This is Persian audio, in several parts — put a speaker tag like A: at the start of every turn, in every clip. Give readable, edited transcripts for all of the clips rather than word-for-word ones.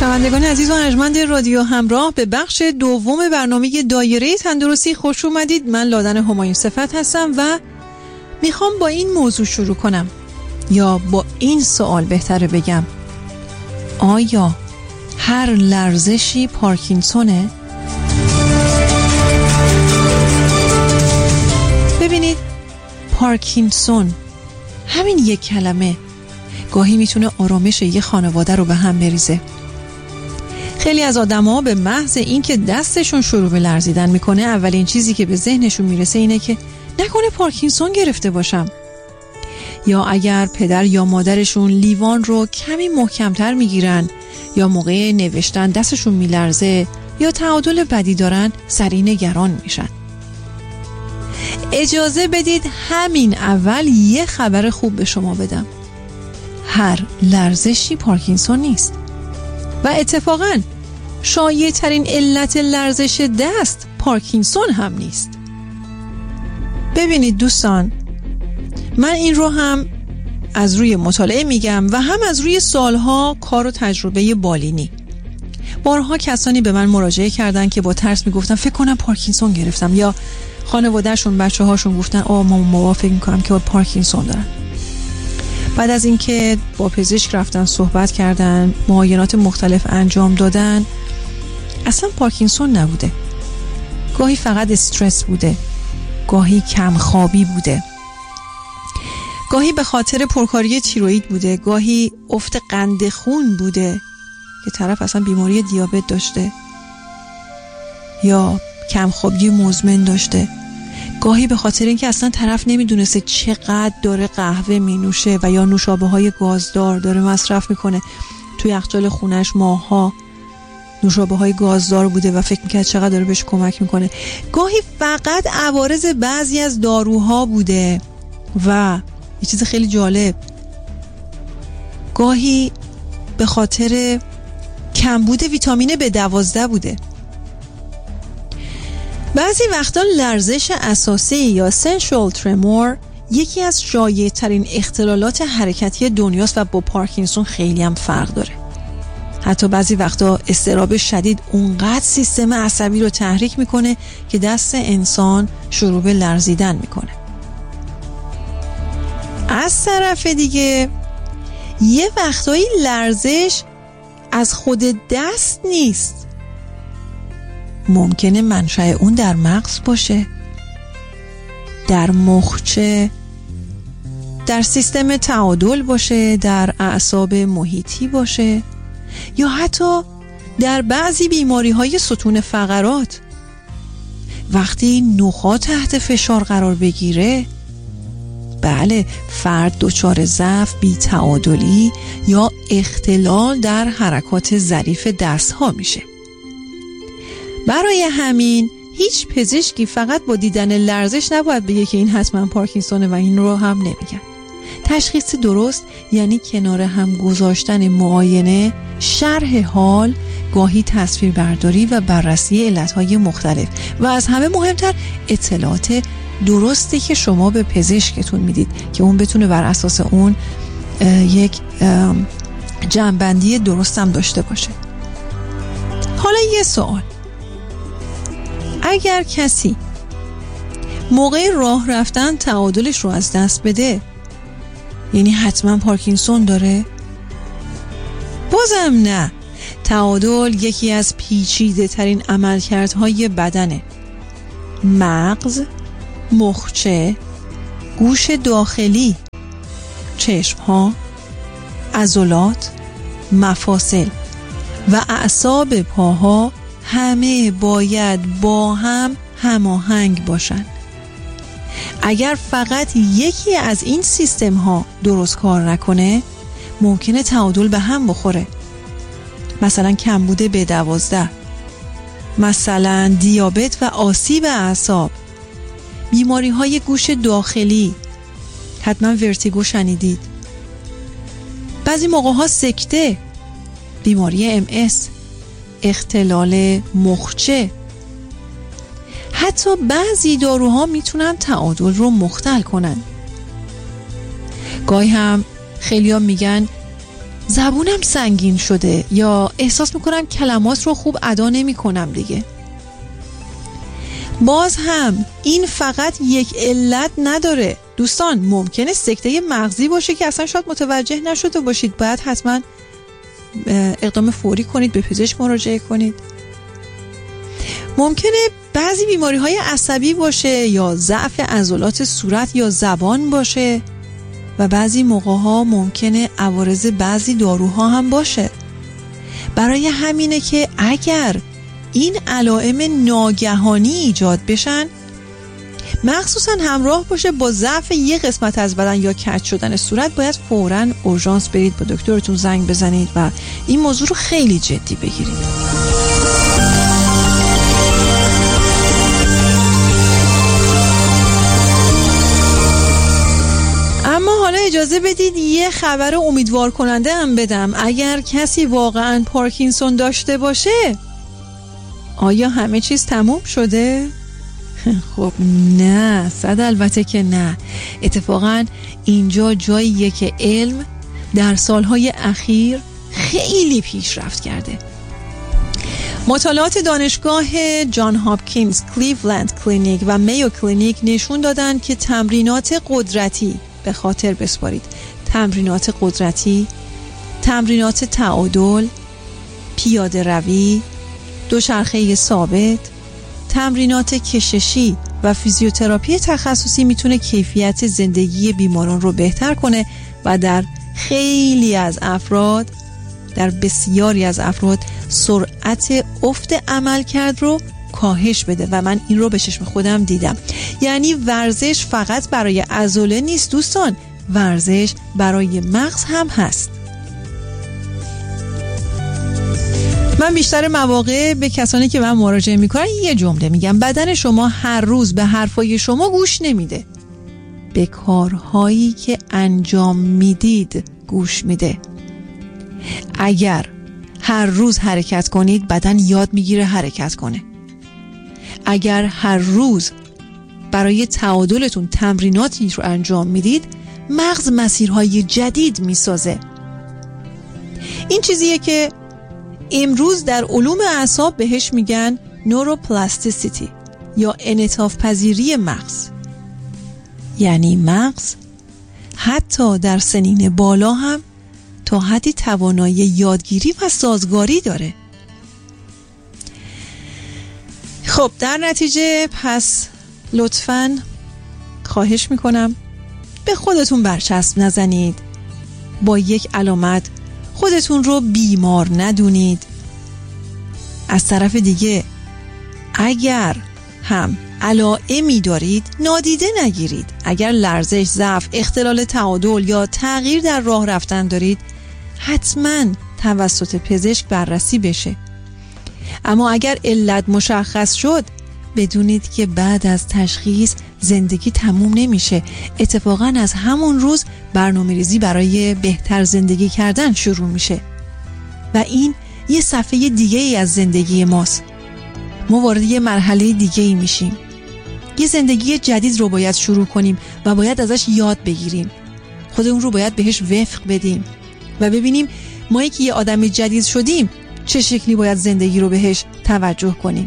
A: شنوندگان عزیز و ارجمند رادیو همراه، به بخش دوم برنامه دایره تندرستی خوش اومدید. من لادن همایون صفت هستم و میخوام با این موضوع شروع کنم، یا با این سوال بهتره بگم: آیا هر لرزشی پارکینسونه؟ ببینید، پارکینسون همین یک کلمه گاهی میتونه آرامش یه خانواده رو به هم بریزه. خیلی از آدم‌ها به محض اینکه دستشون شروع به لرزیدن میکنه، اولین چیزی که به ذهنشون میرسه اینه که نکنه پارکینسون گرفته باشم. یا اگر پدر یا مادرشون لیوان رو کمی محکمتر میگیرن، یا موقع نوشتن دستشون میلرزه، یا تعادل بدی دارن، سریع نگران میشن. اجازه بدید همین اول یه خبر خوب به شما بدم: هر لرزشی پارکینسون نیست و اتفاقاً شایع ترین علت لرزش دست پارکینسون هم نیست. ببینید دوستان، من این رو هم از روی مطالعه میگم و هم از روی سالها کار و تجربه بالینی. بارها کسانی به من مراجعه کردن که با ترس میگفتن فکر کنم پارکینسون گرفتم، یا خانوادهشون، بچه هاشون گفتن مامان فکر میکنم که پارکینسون دارن. بعد از اینکه با پزشک رفتن، صحبت کردن، معاینات مختلف انجام دادن، اصلا پارکینسون نبوده. گاهی فقط استرس بوده، گاهی کم خوابی بوده، گاهی به خاطر پرکاری تیروئید بوده، گاهی افت قند خون بوده که طرف اصلا بیماری دیابت داشته یا کم خوابی مزمن داشته، گاهی به خاطر اینکه اصلا طرف نمیدونسته چقدر داره قهوه می نوشه و یا نوشابه های گازدار داره مصرف میکنه. توی یخچال خونش ماها نوشابه های گازدار بوده و فکر میکرد چقدر داره بهش کمک میکنه. گاهی فقط عوارض بعضی از داروها بوده و یه چیز خیلی جالب، گاهی به خاطر کمبود ویتامین B12 بوده. بعضی وقتا لرزش اساسی یا سنشوال ترمور یکی از شایع ترین اختلالات حرکتی دنیاست و با پارکینسون خیلی هم فرق داره. حتی بعضی وقتا اضطراب شدید اونقدر سیستم عصبی رو تحریک میکنه که دست انسان شروع به لرزیدن میکنه. از طرف دیگه یه وقتایی لرزش از خود دست نیست، ممکنه منشأ اون در مغز باشه، در مخچه، در سیستم تعادل باشه، در اعصاب محیطی باشه، یا حتی در بعضی بیماری‌های ستون فقرات. وقتی نخاع تحت فشار قرار بگیره، بله، فرد دچار ضعف، بی‌تعادلی یا اختلال در حرکات ظریف دست‌ها میشه. برای همین هیچ پزشکی فقط با دیدن لرزش نباید بگه که این حتما پارکینسونه و این رو هم نمیگن. تشخیص درست یعنی کنار هم گذاشتن معاینه، شرح حال، گاهی تصویر برداری و بررسی علتهای مختلف و از همه مهمتر اطلاعات درستی که شما به پزشکتون میدید که اون بتونه بر اساس اون یک جمع‌بندی درستم داشته باشه. حالا یه سوال: اگر کسی موقع راه رفتن تعادلش رو از دست بده، یعنی حتما پارکینسون داره؟ بازم نه. تعادل یکی از پیچیده ترین عملکردهای بدنه. مغز، مخچه، گوش داخلی، چشم‌ها، عضلات، مفاصل و اعصاب پاها همه باید با هم هماهنگ باشن. اگر فقط یکی از این سیستم ها درست کار نکنه، ممکنه تعادل به هم بخوره. مثلا کمبود B12، مثلا دیابت و آسیب اعصاب، بیماری های گوش داخلی، حتما ورتیگو شنیدید، بعضی موقع ها سکته، بیماری MS، اختلال مخچه. حتی بعضی داروها میتونن تعادل رو مختل کنن. گاهی هم خیلی‌ها میگن زبونم سنگین شده یا احساس میکنم کلمات رو خوب ادا نمی کنم دیگه. باز هم این فقط یک علت نداره دوستان، ممکنه سکته مغزی باشه که اصلا شاید متوجه نشده باشید. باید حتما اقدام فوری کنید، به پزشک مراجعه کنید. ممکنه بعضی بیماری‌های عصبی باشه یا ضعف عضلات صورت یا زبان باشه و بعضی موقع‌ها ممکنه عوارض بعضی داروها هم باشه. برای همینه که اگر این علائم ناگهانی ایجاد بشن، مخصوصا همراه باشه با ضعف یک قسمت از بدن یا کج شدن صورت، باید فوراً اورژانس برید، با دکترتون زنگ بزنید و این موضوع رو خیلی جدی بگیرید. اما حالا اجازه بدید یه خبر امیدوار کننده هم بدم. اگر کسی واقعاً پارکینسون داشته باشه، آیا همه چیز تموم شده؟ خب نه، صد البته که نه. اتفاقاً اینجا جاییه که علم در سالهای اخیر خیلی پیشرفت کرده. مطالعات دانشگاه جان هاپکینز، کلیولند کلینیک و میو کلینیک نشون دادن که تمرینات قدرتی، به خاطر بسپارید، تمرینات قدرتی، تمرینات تعادل، پیاده روی، دوچرخه ثابت، تمرینات کششی و فیزیوتراپی تخصصی میتونه کیفیت زندگی بیماران رو بهتر کنه و در خیلی از افراد، در بسیاری از افراد، سرعت افت عملکرد رو کاهش بده و من این رو به چشم خودم دیدم. یعنی ورزش فقط برای عضله نیست دوستان، ورزش برای مغز هم هست. من بیشتر مواقع به کسانی که من مراجعه میکنن یه جمله میگم: بدن شما هر روز به حرفای شما گوش نمیده، به کارهایی که انجام میدید گوش میده. اگر هر روز حرکت کنید، بدن یاد میگیره حرکت کنه. اگر هر روز برای تعادلتون تمریناتی رو انجام میدید، مغز مسیرهای جدید میسازه. این چیزیه که امروز در علوم اعصاب بهش میگن نوروپلاستیسیتی یا انعطاف پذیری مغز. یعنی مغز حتی در سنین بالا هم تا حدی توانایی یادگیری و سازگاری داره. خب در نتیجه پس لطفاً خواهش میکنم به خودتون برچسب نزنید، با یک علامت خودتون رو بیمار ندونید. از طرف دیگه اگر هم علائمی دارید نادیده نگیرید. اگر لرزش، ضعف، اختلال تعادل یا تغییر در راه رفتن دارید، حتما توسط پزشک بررسی بشه. اما اگر علت مشخص شد، بدونید که بعد از تشخیص زندگی تموم نمیشه. اتفاقا از همون روز برنامه‌ریزی برای بهتر زندگی کردن شروع میشه و این یه صفحه دیگه ای از زندگی ماست. ما وارد یه مرحله دیگه ای میشیم. یه زندگی جدید رو باید شروع کنیم و باید ازش یاد بگیریم. خودمون رو باید بهش وفق بدیم و ببینیم ما که یه آدم جدید شدیم چه شکلی باید زندگی رو بهش توجه کنیم.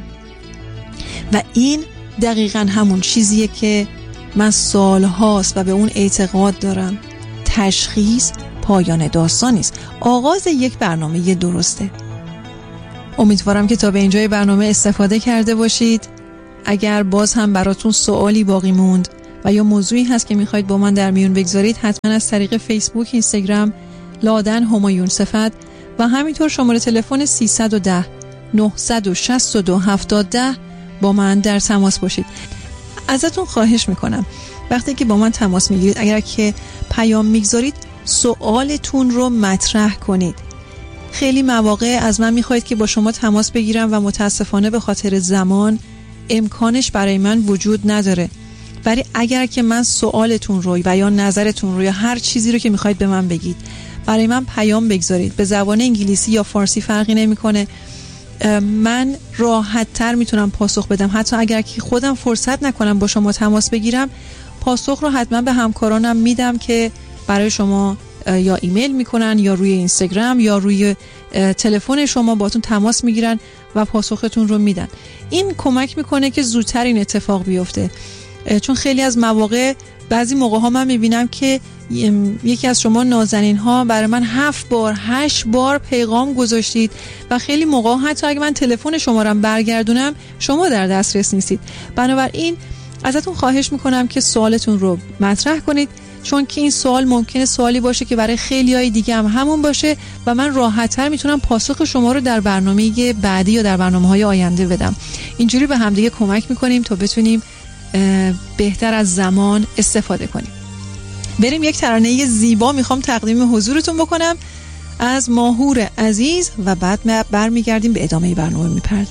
A: و این دقیقاً همون چیزیه که من سالهاست و به اون اعتقاد دارم. تشخیص پایان داستان نیست، آغاز یک برنامه درسته. امیدوارم که تا به اینجای برنامه استفاده کرده باشید. اگر باز هم براتون سوالی باقی موند و یا موضوعی هست که میخواید با من در میون بگذارید، حتما از طریق فیسبوک، اینستاگرام لادن همایون صفت و همینطور شماره تلفن 310 962 7010 با من در تماس باشید. ازتون خواهش میکنم وقتی که با من تماس میگیرید، اگر که پیام میگذارید، سوالتون رو مطرح کنید. خیلی مواقع از من میخواید که با شما تماس بگیرم و متاسفانه به خاطر زمان امکانش برای من وجود نداره. ولی اگر که من سوالتون رو و یا نظرتون رو یا هر چیزی رو که میخواید به من بگید، برای من پیام بگذارید. به زبان انگلیسی یا فارسی فرقی نمیکنه. من راحت تر میتونم پاسخ بدم. حتی اگر که خودم فرصت نکنم با شما تماس بگیرم، پاسخ رو حتما به همکارانم میدم که برای شما یا ایمیل میکنن یا روی اینستاگرام یا روی تلفن شما باتون تماس میگیرن و پاسختون رو میدن. این کمک میکنه که زودتر این اتفاق بیفته، چون خیلی از مواقع بعضی موقع ها من میبینم که یکی از شما نازنین ها برای من 7 بار 8 بار پیغام گذاشتید و خیلی موقع حتی اگه من تلفن شما رو برگردونم شما در دسترس نیستید. بنابراین ازتون خواهش میکنم که سوالتون رو مطرح کنید، چون که این سوال ممکنه سوالی باشه که برای خیلیای دیگه هم همون باشه و من راحت‌تر میتونم پاسخ شما رو در برنامه بعدی یا در برنامه‌های آینده بدم. اینجوری به همدیگه کمک میکنیم تا بتونیم بهتر از زمان استفاده کنیم. بریم یک ترانه زیبا میخوام تقدیم حضورتون بکنم از ماهور عزیز و بعد برمیگردیم به ادامه برنامه میپردازیم.